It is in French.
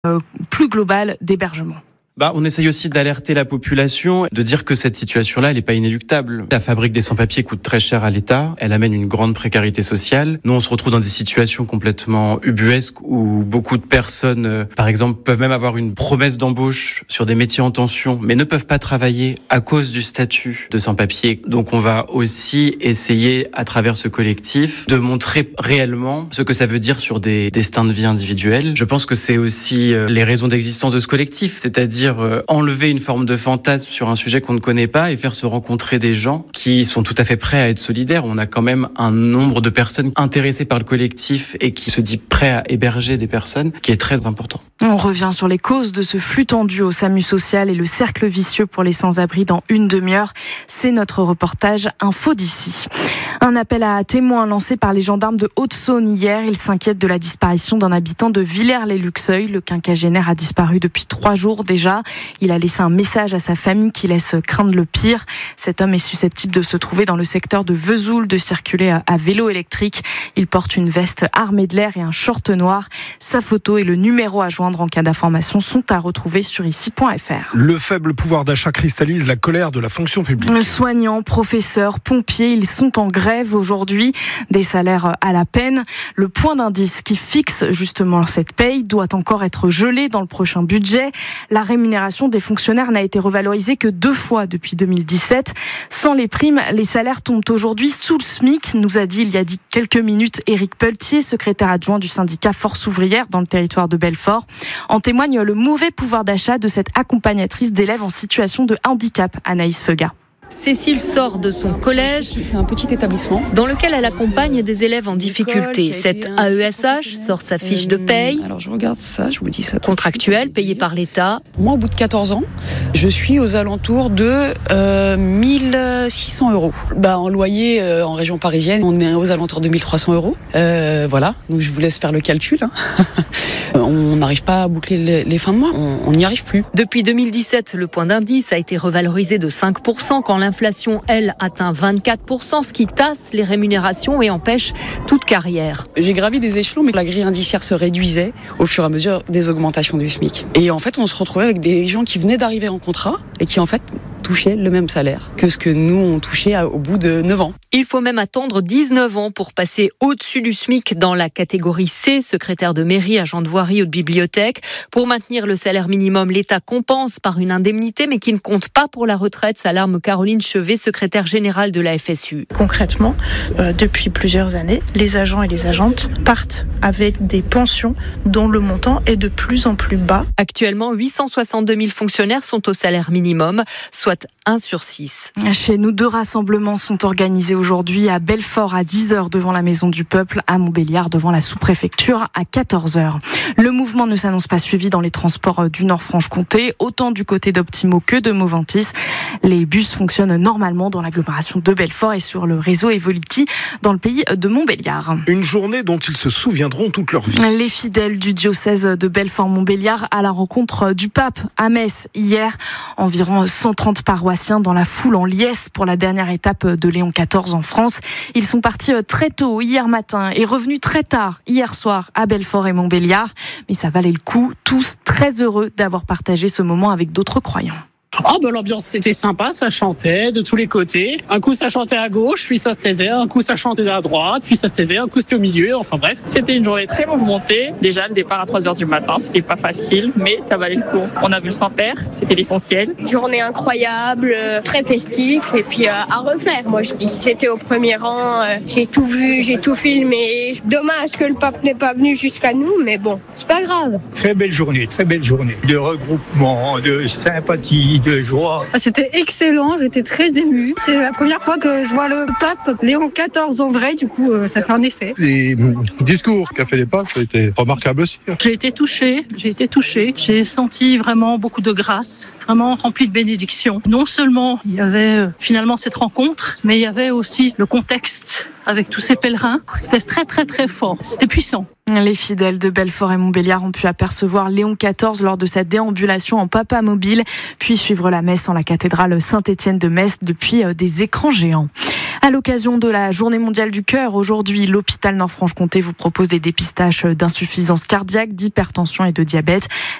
plus globale d'hébergement. On essaye aussi d'alerter la population, de dire que cette situation-là, elle n'est pas inéluctable. La fabrique des sans-papiers coûte très cher à l'État. Elle amène une grande précarité sociale. Nous, on se retrouve dans des situations complètement ubuesques où beaucoup de personnes, par exemple, peuvent même avoir une promesse d'embauche sur des métiers en tension, mais ne peuvent pas travailler à cause du statut de sans-papiers. Donc, on va aussi essayer, à travers ce collectif, de montrer réellement ce que ça veut dire sur des destins de vie individuels. Je pense que c'est aussi les raisons d'existence de ce collectif, c'est-à-dire enlever une forme de fantasme sur un sujet qu'on ne connaît pas et faire se rencontrer des gens qui sont tout à fait prêts à être solidaires. On a quand même un nombre de personnes intéressées par le collectif et qui se dit prêt à héberger des personnes qui est très important. On revient sur les causes de ce flux tendu au SAMU social et le cercle vicieux pour les sans-abri dans une demi-heure. C'est notre reportage Info d'ici. Un appel à témoins lancé par les gendarmes de Haute-Saône hier. Ils s'inquiètent de la disparition d'un habitant de Villers-lès-Luxeuil. Le quinquagénaire a disparu depuis 3 jours déjà. Il a laissé un message à sa famille qui laisse craindre le pire. Cet homme est susceptible de se trouver dans le secteur de Vesoul, de circuler à vélo électrique. Il porte une veste armée de l'air et un short noir. Sa photo et le numéro à joindre en cas d'information sont à retrouver sur ici.fr. Le faible pouvoir d'achat cristallise la colère de la fonction publique. Soignants, professeurs, pompiers, ils sont en grève aujourd'hui. Des salaires à la peine. Le point d'indice qui fixe justement cette paye doit encore être gelé dans le prochain budget. La rémunération des fonctionnaires n'a été revalorisée que 2 fois depuis 2017. Sans les primes, les salaires tombent aujourd'hui sous le SMIC, nous a dit il y a quelques minutes Éric Pelletier, secrétaire adjoint du syndicat Force ouvrière dans le territoire de Belfort. En témoigne le mauvais pouvoir d'achat de cette accompagnatrice d'élèves en situation de handicap, Anaïs Feuga. Cécile sort de son collège. C'est un petit établissement dans lequel elle accompagne des élèves en difficulté. Cette AESH sort sa fiche de paye. Alors je regarde ça, je vous dis ça. Contractuelle, payée par l'État. Moi, au bout de 14 ans, je suis aux alentours de 1600 €. En loyer, en région parisienne, on est aux alentours de 1300 €. Voilà, donc je vous laisse faire le calcul. On n'arrive pas à boucler les fins de mois, on n'y arrive plus. Depuis 2017, le point d'indice a été revalorisé de 5% quand l'inflation, elle, atteint 24%, ce qui tasse les rémunérations et empêche toute carrière. J'ai gravi des échelons, mais la grille indiciaire se réduisait au fur et à mesure des augmentations du SMIC. Et en fait, on se retrouvait avec des gens qui venaient d'arriver en contrat et qui, en fait, touchaient le même salaire que ce que nous, on touchait au bout de 9 ans. Il faut même attendre 19 ans pour passer au-dessus du SMIC dans la catégorie C, secrétaire de mairie, agent de voirie ou de bibliothèque. Pour maintenir le salaire minimum, l'État compense par une indemnité, mais qui ne compte pas pour la retraite, s'alarme Caroline Chevet, secrétaire générale de la FSU. Concrètement, depuis plusieurs années, les agents et les agentes partent avec des pensions dont le montant est de plus en plus bas. Actuellement, 862 000 fonctionnaires sont au salaire minimum, soit 1 sur 6. Chez nous, 2 rassemblements sont organisés aujourd'hui à Belfort à 10h devant la Maison du Peuple, à Montbéliard devant la sous-préfecture à 14h. Le mouvement ne s'annonce pas suivi dans les transports du Nord-Franche-Comté, autant du côté d'Optimo que de Mauventis. Les bus fonctionnent normalement dans l'agglomération de Belfort et sur le réseau Evoliti dans le pays de Montbéliard. Une journée dont ils se souviendront toute leur vie. Les fidèles du diocèse de Belfort-Montbéliard à la rencontre du pape à Metz hier. Environ 130 paroissiens dans la foule en liesse pour la dernière étape de Léon XIV en France. Ils sont partis très tôt hier matin et revenus très tard hier soir à Belfort et Montbéliard. Mais ça valait le coup, tous très heureux d'avoir partagé ce moment avec d'autres croyants. L'ambiance c'était sympa, ça chantait de tous les côtés. Un coup ça chantait à gauche, puis ça se taisait, un coup ça chantait à droite, puis ça se taisait, un coup c'était au milieu, enfin bref. C'était une journée très mouvementée. Déjà le départ à 3h du matin, c'était pas facile, mais ça valait le coup. On a vu le Saint-Père, c'était l'essentiel. Journée incroyable, très festif et puis à refaire, moi je dis. J'étais au premier rang, j'ai tout vu, j'ai tout filmé. Dommage que le pape n'est pas venu jusqu'à nous, mais bon, c'est pas grave. Très belle journée de regroupement, de sympathie, de joie. C'était excellent, j'étais très émue. C'est la première fois que je vois le pape Léon XIV en vrai, du coup ça fait un effet. Les discours qu'a fait les papes étaient remarquables aussi. J'ai été touchée. J'ai senti vraiment beaucoup de grâce, vraiment rempli de bénédictions. Non seulement il y avait finalement cette rencontre, mais il y avait aussi le contexte avec tous ces pèlerins. C'était très très très fort, c'était puissant. Les fidèles de Belfort et Montbéliard ont pu apercevoir Léon XIV lors de sa déambulation en papa mobile, puis suivre la messe en la cathédrale Saint-Étienne de Metz depuis des écrans géants. À l'occasion de la Journée mondiale du cœur, aujourd'hui, l'hôpital Nord-Franche-Comté vous propose des dépistages d'insuffisance cardiaque, d'hypertension et de diabète.